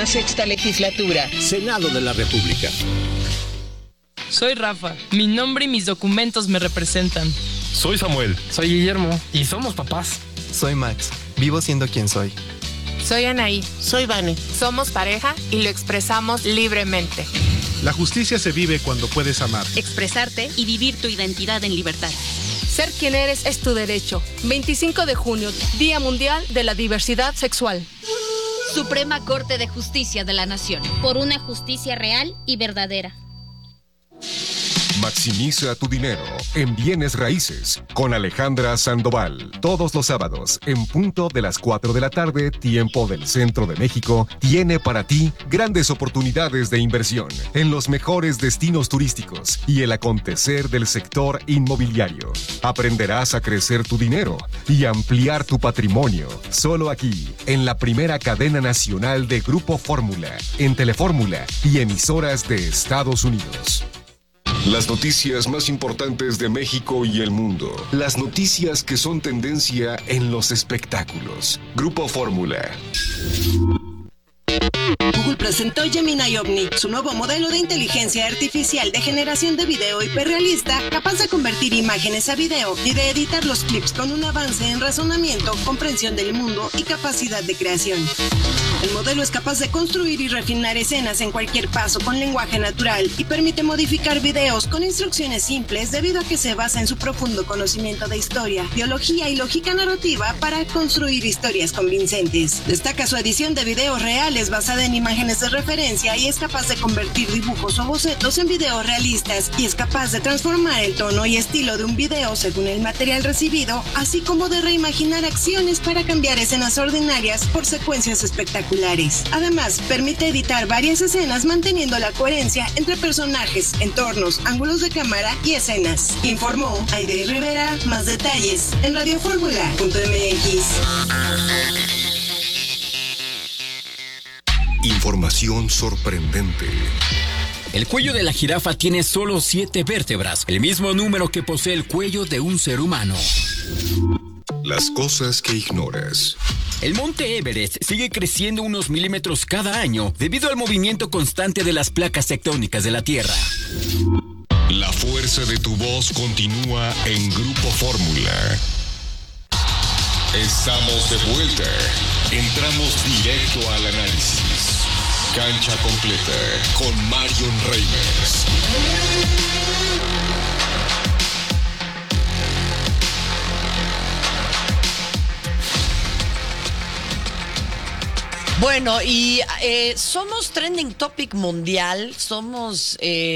Sexta legislatura. Senado de la República. Soy Rafa. Mi nombre y mis documentos me representan. Soy Samuel. Soy Guillermo. Y somos papás. Soy Max. Vivo siendo quien soy. Soy Anaí. Soy Vane. Somos pareja y lo expresamos libremente. La justicia se vive cuando puedes amar. Expresarte y vivir tu identidad en libertad. Ser quien eres es tu derecho. 25 de junio, Día Mundial de la Diversidad Sexual. Suprema Corte de Justicia de la Nación. Por una justicia real y verdadera. Maximiza tu dinero en bienes raíces con Alejandra Sandoval. Todos los sábados, en punto de las 4 de la tarde, tiempo del Centro de México, tiene para ti grandes oportunidades de inversión en los mejores destinos turísticos y el acontecer del sector inmobiliario. Aprenderás a crecer tu dinero y ampliar tu patrimonio. Solo aquí, en la primera cadena nacional de Grupo Fórmula, en Telefórmula y emisoras de Estados Unidos. Las noticias más importantes de México y el mundo. Las noticias que son tendencia en los espectáculos. Grupo Fórmula. Google presentó Gemini Omni, su nuevo modelo de inteligencia artificial de generación de video hiperrealista, capaz de convertir imágenes a video y de editar los clips con un avance en razonamiento, comprensión del mundo y capacidad de creación. El modelo es capaz de construir y refinar escenas en cualquier paso con lenguaje natural y permite modificar videos con instrucciones simples debido a que se basa en su profundo conocimiento de historia, biología y lógica narrativa para construir historias convincentes. Destaca su edición de videos reales basada en imágenes de referencia y es capaz de convertir dibujos o bocetos en videos realistas y es capaz de transformar el tono y estilo de un video según el material recibido, así como de reimaginar acciones para cambiar escenas ordinarias por secuencias espectaculares. Además, permite editar varias escenas manteniendo la coherencia entre personajes, entornos, ángulos de cámara y escenas. Informó Aide Rivera. Más detalles en radioformula.mx. Información sorprendente. El cuello de la jirafa tiene solo 7 vértebras, el mismo número que posee el cuello de un ser humano. Las cosas que ignoras. El monte Everest sigue creciendo unos milímetros cada año debido al movimiento constante de las placas tectónicas de la Tierra. La fuerza de tu voz continúa en Grupo Fórmula. Estamos de vuelta. Entramos directo al análisis. Cancha completa con Marion Reimers. Bueno, y somos trending topic mundial, somos...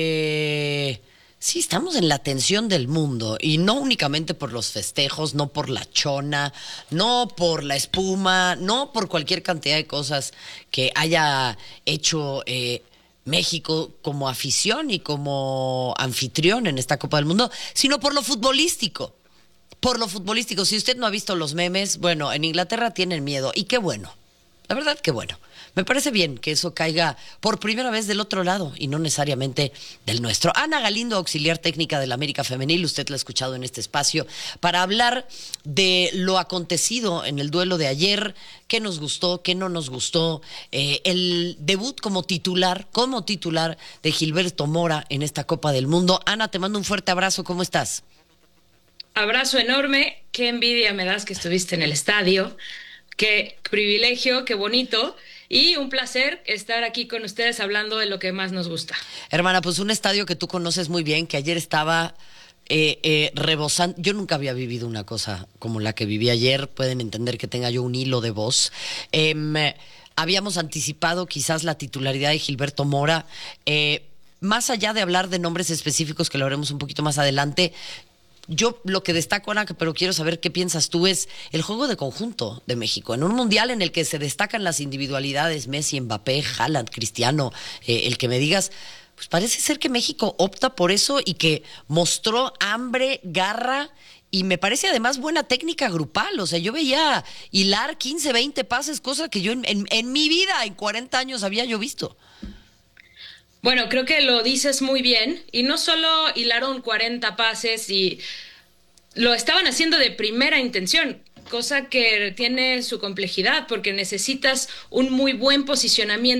Sí, estamos en la atención del mundo y no únicamente por los festejos, no por la chona, no por la espuma, no por cualquier cantidad de cosas que haya hecho México como afición y como anfitrión en esta Copa del Mundo, sino por lo futbolístico. Por lo futbolístico. Si usted no ha visto los memes, bueno, en Inglaterra tienen miedo y qué bueno. La verdad que bueno. Me parece bien que eso caiga por primera vez del otro lado y no necesariamente del nuestro. Ana Galindo, auxiliar técnica del América Femenil, usted la ha escuchado en este espacio, para hablar de lo acontecido en el duelo de ayer, qué nos gustó, qué no nos gustó, el debut como titular de Gilberto Mora en esta Copa del Mundo. Ana, te mando un fuerte abrazo, ¿cómo estás? Abrazo enorme, qué envidia me das que estuviste en el estadio, qué privilegio, qué bonito. Y un placer estar aquí con ustedes hablando de lo que más nos gusta. Hermana, pues un estadio que tú conoces muy bien, que ayer estaba rebosando. Yo nunca había vivido una cosa como la que viví ayer. Pueden entender que tenga yo un hilo de voz. Habíamos anticipado quizás la titularidad de Gilberto Mora. Más allá de hablar de nombres específicos, que lo haremos un poquito más adelante, yo lo que destaco, Ana, pero quiero saber qué piensas tú, es el juego de conjunto de México. En un mundial en el que se destacan las individualidades, Messi, Mbappé, Haaland, Cristiano, el que me digas, pues parece ser que México opta por eso y que mostró hambre, garra y me parece además buena técnica grupal. O sea, yo veía hilar 15, 20 pases, cosa que yo en mi vida, en 40 años, había yo visto. Bueno, creo que lo dices muy bien, y no solo hilaron 40 pases y lo estaban haciendo de primera intención, cosa que tiene su complejidad porque necesitas un muy buen posicionamiento